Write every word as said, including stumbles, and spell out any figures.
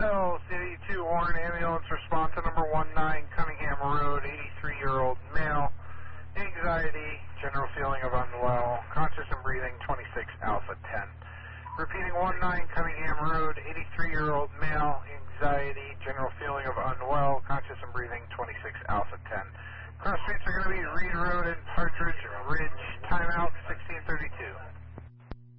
L City two Warren ambulance response to number one nine Cunningham Road, eighty-three-year-old male, anxiety, general feeling of unwell, conscious and breathing, twenty-six Alpha ten. Repeating one nine Cunningham Road, eighty-three-year-old male, anxiety, general feeling of unwell, conscious and breathing, twenty-six Alpha ten. Cross streets are going to be Reed Road and Partridge Ridge, timeout sixteen thirty-two.